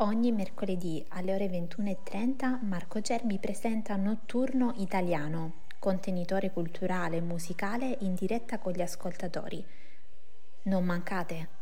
Ogni mercoledì alle ore 21:30 Marco Cerbi presenta Notturno Italiano, contenitore culturale e musicale in diretta con gli ascoltatori. Non mancate!